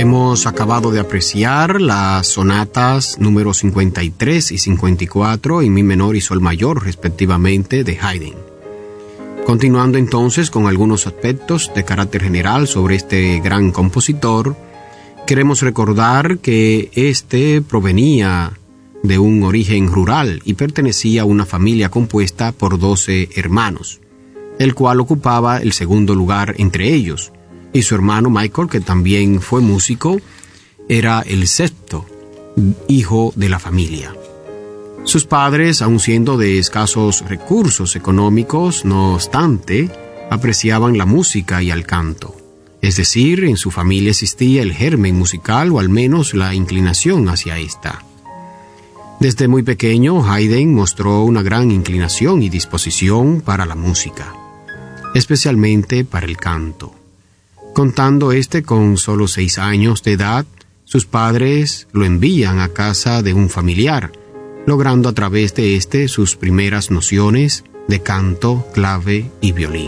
Hemos acabado de apreciar las sonatas número 53 y 54 en mi menor y sol mayor, respectivamente, de Haydn. Continuando entonces con algunos aspectos de carácter general sobre este gran compositor, queremos recordar que este provenía de un origen rural y pertenecía a una familia compuesta por 12 hermanos, el cual ocupaba el segundo lugar entre ellos, y su hermano Michael, que también fue músico, era el sexto hijo de la familia. Sus padres, aun siendo de escasos recursos económicos, no obstante, apreciaban la música y el canto. Es decir, en su familia existía el germen musical o al menos la inclinación hacia esta. Desde muy pequeño, Haydn mostró una gran inclinación y disposición para la música, especialmente para el canto. Contando con solo 6 años de edad, sus padres lo envían a casa de un familiar, logrando a través de sus primeras nociones de canto, clave y violín.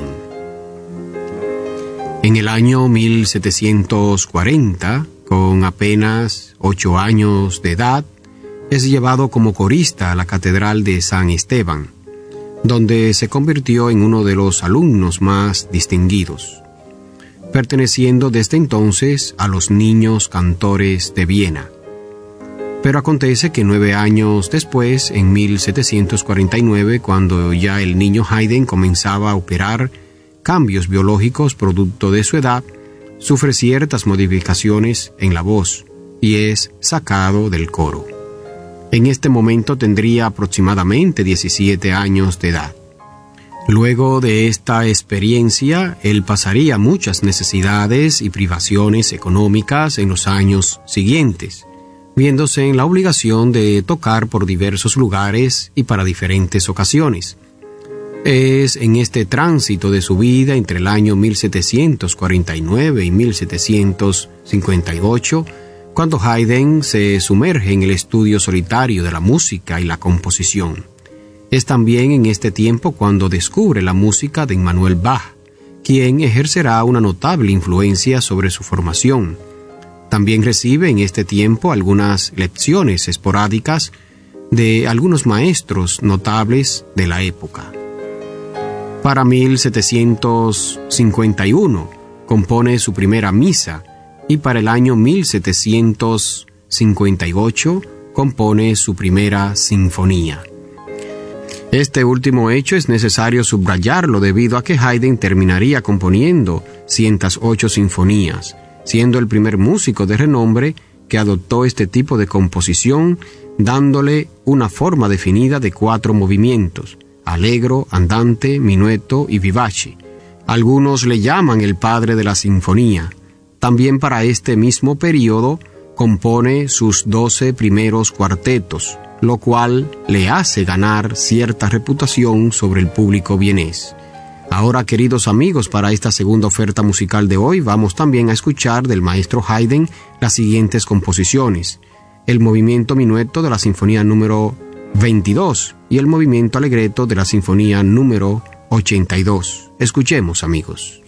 En el año 1740, con apenas 8 años de edad, es llevado como corista a la Catedral de San Esteban, donde se convirtió en uno de los alumnos más distinguidos, perteneciendo desde entonces a los niños cantores de Viena. Pero acontece que 9 años después, en 1749, cuando ya el niño Haydn comenzaba a operar cambios biológicos producto de su edad, sufre ciertas modificaciones en la voz y es sacado del coro. En este momento tendría aproximadamente 17 años de edad. Luego de esta experiencia, él pasaría muchas necesidades y privaciones económicas en los años siguientes, viéndose en la obligación de tocar por diversos lugares y para diferentes ocasiones. Es en este tránsito de su vida entre el año 1749 y 1758 cuando Haydn se sumerge en el estudio solitario de la música y la composición. Es también en este tiempo cuando descubre la música de Immanuel Bach, quien ejercerá una notable influencia sobre su formación. También recibe en este tiempo algunas lecciones esporádicas de algunos maestros notables de la época. Para 1751 compone su primera misa y para el año 1758 compone su primera sinfonía. Este último hecho es necesario subrayarlo debido a que Haydn terminaría componiendo 108 sinfonías, siendo el primer músico de renombre que adoptó este tipo de composición, dándole una forma definida de 4 movimientos: allegro, andante, minueto y vivace. Algunos le llaman el padre de la sinfonía. También para este mismo periodo compone sus 12 primeros cuartetos, lo cual le hace ganar cierta reputación sobre el público vienés. Ahora, queridos amigos, para esta segunda oferta musical de hoy, vamos también a escuchar del maestro Haydn las siguientes composiciones: el movimiento minueto de la sinfonía número 22 y el movimiento allegretto de la sinfonía número 82. Escuchemos, amigos.